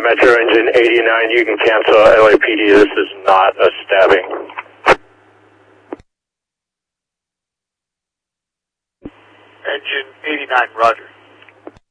Metro Engine 89, you can cancel LAPD. This is not a stabbing. Engine 89, roger.